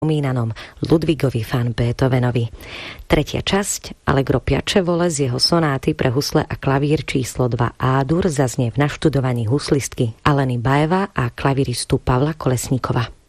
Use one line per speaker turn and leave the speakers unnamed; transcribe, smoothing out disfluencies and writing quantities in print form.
spomínanom Ludwigovi van Beethovenovi. Tretia časť, Allegro piacevole z jeho sonáty pre husle a klavír číslo 2 A-dur zaznie v naštudovaní huslistky Aleny Bajeva a klaviristu Pavla Kolesníkova.